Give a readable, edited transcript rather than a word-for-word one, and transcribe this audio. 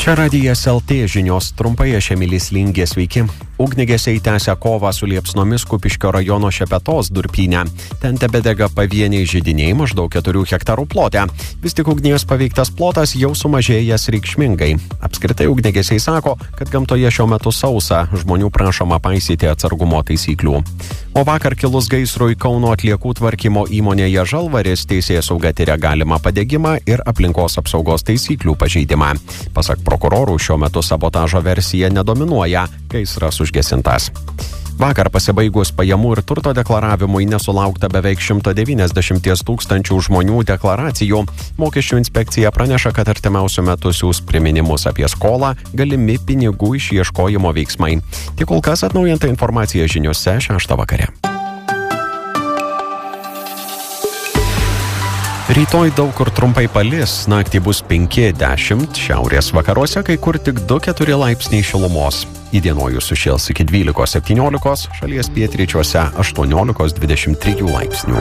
Čia Radijas LT žinios, trumpai aš Emilis Lingė, sveiki. Ugniagesiai tęsia kovą su liepsnomis Kupiškio rajono Šepetos durpyne. Ten tebedega pavieniai židiniai maždaug 4 hektarų plote. Vis tik ugnies paveiktas plotas jau sumažėjęs reikšmingai. Apskritai ugniagesiai sako, kad gamtoje šiuo metu sausa, žmonių prašoma paisyti atsargumo taisyklių. O vakar kilus gaisrui Kauno atliekų tvarkymo įmonėje Žalvaris teisėsauga tiria galimą padegimą ir aplinkos apsaugos taisyklių pažeidimą. Pasak prokurorų, šiuo metu sabotažo versija nedominuoja, gaisras užgesintas. Vakar pasibaigus pajamų ir turto deklaravimui nesulaukta beveik 190 000 žmonių deklaracijų. Mokesčių inspekcija praneša, kad artimiausiu metu siūs priminimus apie skolą, galimi pinigų išieškojimo veiksmai. Tik kol kas atnaujinta informacija žiniose 6 vakare. Rytoj daug kur trumpai palis, naktį bus 5-10, šiaurės vakaruose kai kur tik 2-4 laipsniai šilumos. Įdienojus sušils iki 12-17, šalies pietryčiuose 18-23 laipsnių.